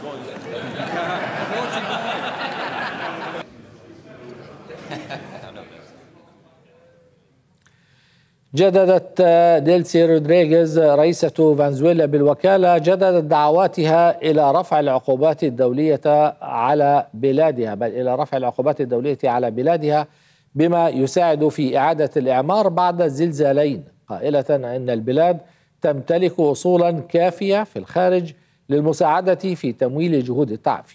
جددت ديلسي رودريغيز رئيسة فنزويلا بالوكالة جددت دعواتها إلى رفع العقوبات الدولية على بلادها، بل إلى رفع العقوبات الدولية على بلادها بما يساعد في إعادة الإعمار بعد الزلزالين، قائلة أن البلاد تمتلك أصولا كافية في الخارج للمساعدة في تمويل جهود التعافي.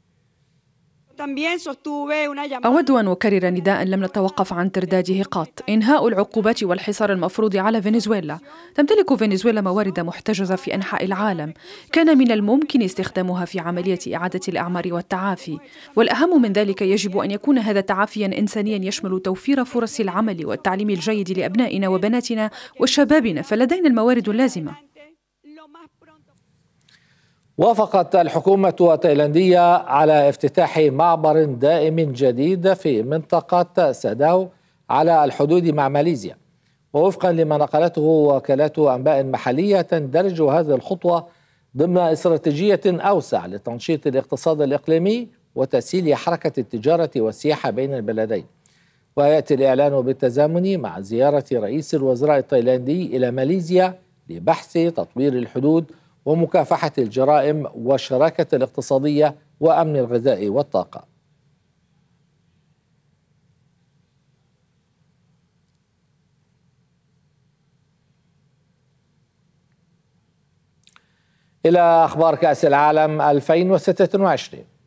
أود أن أكرر نداء لم نتوقف عن ترداده قط: إنهاء العقوبات والحصار المفروض على فنزويلا. تمتلك فنزويلا موارد محتجزة في أنحاء العالم، كان من الممكن استخدامها في عملية إعادة الأعمار والتعافي، والأهم من ذلك يجب أن يكون هذا تعافيا إنسانيا يشمل توفير فرص العمل والتعليم الجيد لأبنائنا وبناتنا وشبابنا، فلدينا الموارد اللازمة. وافقت الحكومة التايلاندية على افتتاح معبر دائم جديد في منطقة ساداو على الحدود مع ماليزيا، ووفقا لما نقلته وكالات أنباء محلية تندرج هذه الخطوة ضمن استراتيجية أوسع لتنشيط الاقتصاد الإقليمي وتسهيل حركة التجارة والسياحة بين البلدين. ويأتي الإعلان بالتزامن مع زيارة رئيس الوزراء التايلاندي إلى ماليزيا لبحث تطوير الحدود ومكافحة الجرائم والشراكة الاقتصادية وأمن الغذاء والطاقة. إلى أخبار كأس العالم 2026.